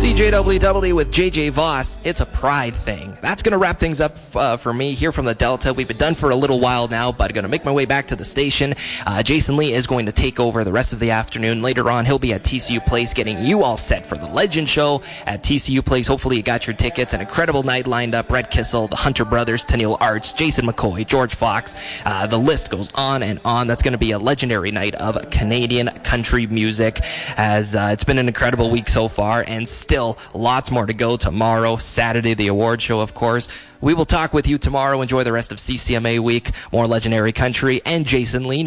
CJWW with JJ Voss. It's a pride thing. That's going to wrap things up for me here from the Delta. We've been done for a little while now, but going to make my way back to the station. Jason Lee is going to take over the rest of the afternoon. Later on, he'll be at TCU Place getting you all set for the Legend Show at TCU Place. Hopefully you got your tickets. An incredible night lined up. Brett Kissel, the Hunter Brothers, Tennille Arts, Jason McCoy, George Fox. The list goes on and on. That's going to be a legendary night of Canadian country music, as it's been an incredible week so far, and still lots more to go tomorrow, Saturday, the award show, of course. We will talk with you tomorrow. Enjoy the rest of CCMA week. More legendary country and Jason Lee.